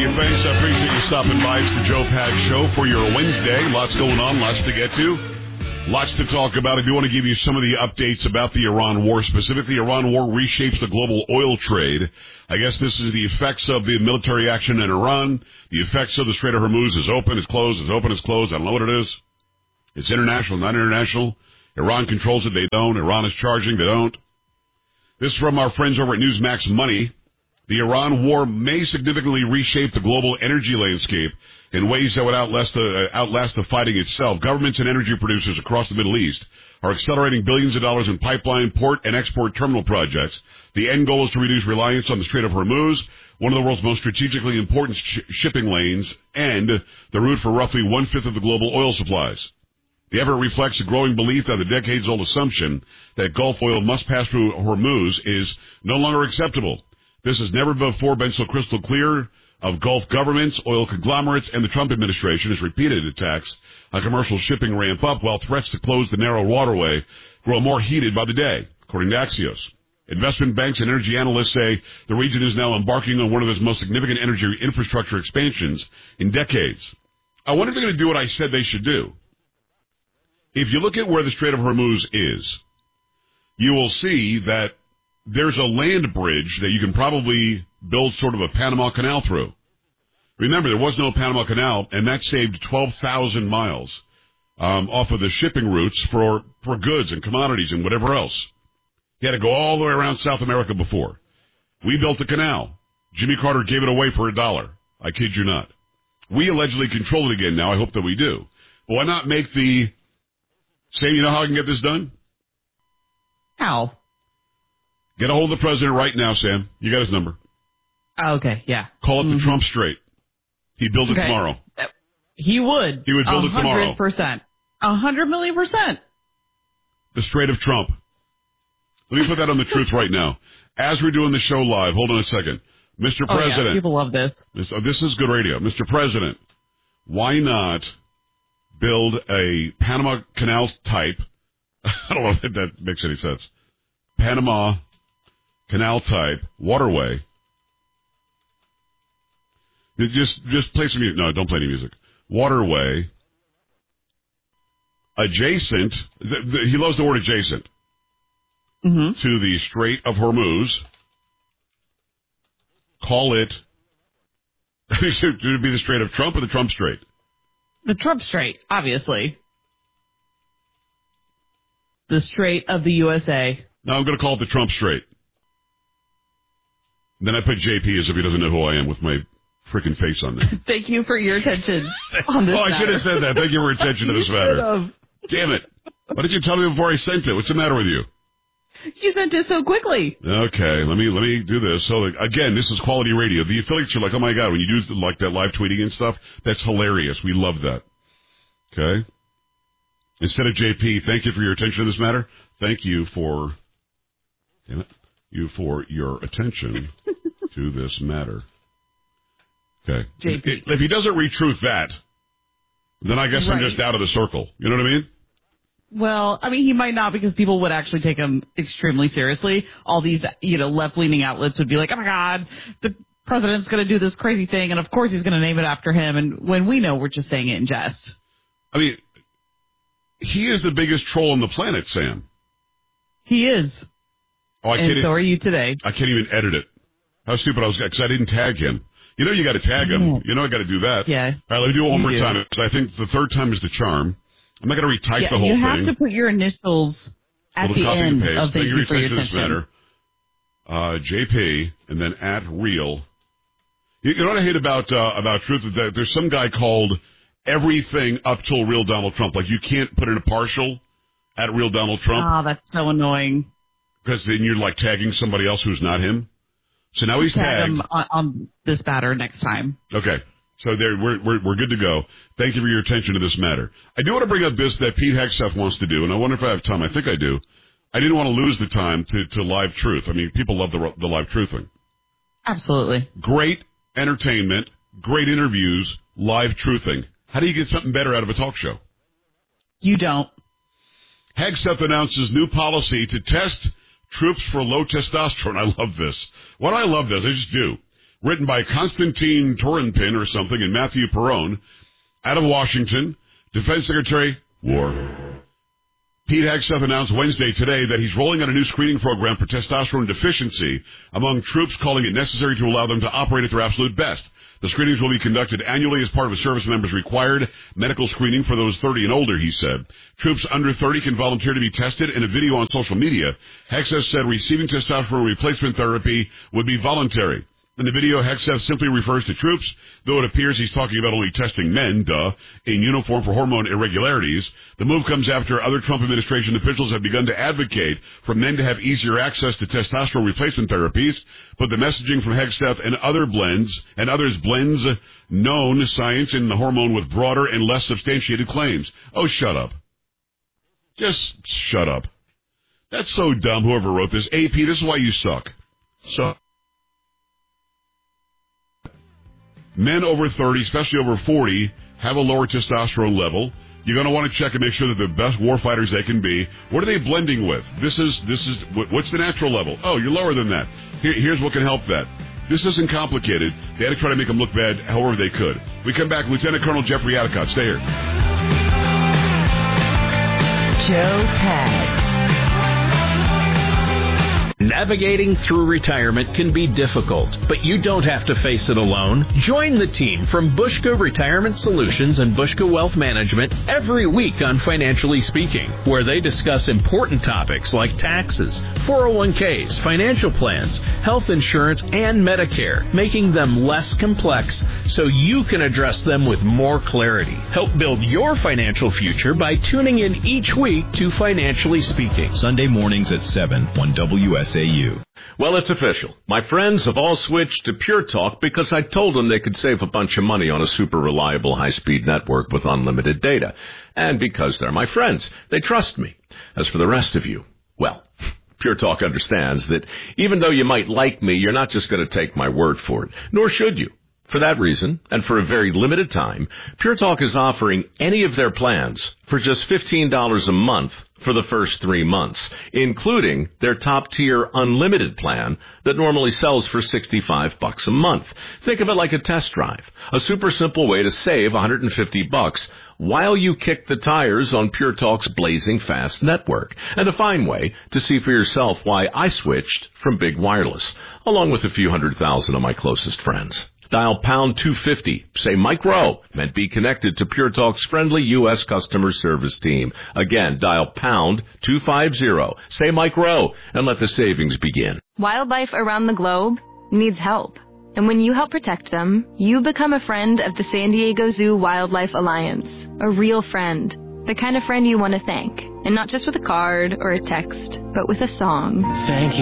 you. Thanks. I appreciate you stopping by. It's the Joe Pags Show for your Wednesday. Lots going on, lots to get to, lots to talk about. I do want to give you some of the updates about the Iran war. Specifically, Iran war reshapes the global oil trade. I guess this is the effects of the military action in Iran. The effects of the Strait of Hormuz is open, it's closed, it's open, it's closed. I don't know what it is. It's international, not international. Iran controls it, they don't. Iran is charging, they don't. This is from our friends over at Newsmax Money. The Iran war may significantly reshape the global energy landscape in ways that would outlast the fighting itself. Governments and energy producers across the Middle East are accelerating billions of dollars in pipeline, port, and export terminal projects. The end goal is to reduce reliance on the Strait of Hormuz, one of the world's most strategically important shipping lanes, and the route for roughly one-fifth of the global oil supplies. The effort reflects a growing belief that the decades-old assumption that Gulf oil must pass through Hormuz is no longer acceptable. This has never before been so crystal clear of Gulf governments, oil conglomerates, and the Trump administration as repeated attacks on commercial shipping ramp up while threats to close the narrow waterway grow more heated by the day, according to Axios. Investment banks and energy analysts say the region is now embarking on one of its most significant energy infrastructure expansions in decades. I wonder if they're going to do what I said they should do. If you look at where the Strait of Hormuz is, you will see that there's a land bridge that you can probably build sort of a Panama Canal through. Remember, there was no Panama Canal, and that saved 12,000 miles off of the shipping routes for goods and commodities and whatever else. You had to go all the way around South America before. We built a canal. Jimmy Carter gave it away for $1. I kid you not. We allegedly control it again now. I hope that we do. But why not make the same, you know how I can get this done? How? Get a hold of the president right now, Sam. You got his number. Oh, okay, yeah. Call it the Trump Strait. He'd build it tomorrow. He would. He would build it tomorrow. 100%. 100,000,000%. The Strait of Trump. Let me put that on the truth right now. As we're doing the show live, hold on a second. Mr. President. Yeah, people love this. This is good radio. Mr. President, why not build a Panama Canal type, I don't know if that makes any sense, Panama Canal type waterway. Just play some music. No, don't play any music. Waterway adjacent. He loves the word adjacent to the Strait of Hormuz. Call it. Should it be the Strait of Trump or the Trump Strait? The Trump Strait, obviously. The Strait of the USA. No, I'm going to call it the Trump Strait. Then I put JP as if he doesn't know who I am with my freaking face on there. Thank you for your attention on this matter. I should have said that. Thank you for your attention to this matter. Damn it. Why didn't you tell me before I sent it? What's the matter with you? You sent it so quickly. Okay, let me do this. So, again, this is quality radio. The affiliates are like, oh, my God, when you do like that live tweeting and stuff, that's hilarious. We love that. Okay? Instead of JP, thank you for your attention to this matter. Thank you for, damn it, for your attention to this matter. Okay. JP. If he doesn't retruth that, then I guess I'm just out of the circle. You know what I mean? Well, I mean, he might not, because people would actually take him extremely seriously. All these, left-leaning outlets would be like, oh, my God, the president's going to do this crazy thing, and of course he's going to name it after him. And when we know we're just saying it in jest. I mean, he is the biggest troll on the planet, Sam. He is. Oh, and so are you today. I can't even edit it. How stupid I was, because I didn't tag him. You know you got to tag him. You know I got to do that. Yeah. All right, let me do it one more time, because I think the third time is the charm. I'm not going to retype the whole thing. You have to put your initials at the end of thank you for your attention. JP, and then @real. You know what I hate about Truth is that there's some guy called everything up till real Donald Trump. Like, you can't put in a partial @real Donald Trump. Oh, that's so annoying. Because then you're like tagging somebody else who's not him. So now he's tagged. Him on this matter next time. Okay. So there, we're good to go. Thank you for your attention to this matter. I do want to bring up this that Pete Hegseth wants to do, and I wonder if I have time. I think I do. I didn't want to lose the time to live truth. I mean, people love the live truthing. Absolutely. Great entertainment, great interviews, live truthing. How do you get something better out of a talk show? You don't. Hegseth announces new policy to test troops for low testosterone. I love this. Why do I love this? I just do. written by Konstantin Torinpin or something and Matthew Perrone, out of Washington. Defense Secretary, War. Pete Hegseth announced Wednesday today that he's rolling out a new screening program for testosterone deficiency among troops, calling it necessary to allow them to operate at their absolute best. The screenings will be conducted annually as part of a service member's required medical screening for those 30 and older, he said. Troops under 30 can volunteer to be tested. In a video on social media, Hegseth said receiving testosterone replacement therapy would be voluntary. In the video, Hegseth simply refers to troops, though it appears he's talking about only testing men, in uniform for hormone irregularities. The move comes after other Trump administration officials have begun to advocate for men to have easier access to testosterone replacement therapies, but the messaging from Hegseth and others blends known science in the hormone with broader and less substantiated claims. Oh, shut up. Just shut up. That's so dumb, whoever wrote this. AP, this is why you suck. So, men over 30, especially over 40, have a lower testosterone level. You're going to want to check and make sure that they're the best warfighters they can be. What are they blending with? This is what's the natural level? Oh, you're lower than that. Here's what can help that. This isn't complicated. They had to try to make them look bad however they could. We come back, Lieutenant Colonel Jeffrey Adicott. Stay here. Joe Pags. Navigating through retirement can be difficult, but you don't have to face it alone. Join the team from Bushka Retirement Solutions and Bushka Wealth Management every week on Financially Speaking, where they discuss important topics like taxes, 401ks, financial plans, health insurance, and Medicare, making them less complex so you can address them with more clarity. Help build your financial future by tuning in each week to Financially Speaking. Sunday mornings at 7 on WSAU. Well, it's official. My friends have all switched to Pure Talk because I told them they could save a bunch of money on a super reliable high-speed network with unlimited data. And because they're my friends, they trust me. As for the rest of you, well, Pure Talk understands that even though you might like me, you're not just going to take my word for it, nor should you. For that reason, and for a very limited time, Pure Talk is offering any of their plans for just $15 a month for the first 3 months, including their top-tier unlimited plan that normally sells for $65 a month. Think of it like a test drive, a super simple way to save $150 while you kick the tires on Pure Talk's blazing fast network, and a fine way to see for yourself why I switched from Big Wireless, along with a few 100,000 of my closest friends. Dial pound 250, say Mike Rowe, and be connected to Pure Talk's friendly U.S. customer service team. Again, dial pound 250, say Mike Rowe, and let the savings begin. Wildlife around the globe needs help. And when you help protect them, you become a friend of the San Diego Zoo Wildlife Alliance. A real friend. The kind of friend you want to thank. And not just with a card or a text, but with a song. Thank you.